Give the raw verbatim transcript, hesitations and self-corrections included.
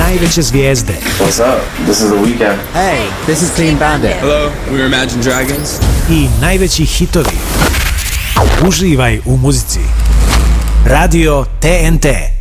najveće zvijezde. What's up? This is The Weeknd. Hey, this is Clean Bandit. Hello, we're Imagine Dragons. I najveći hitovi. Uživaj u muzici. Radio T N T.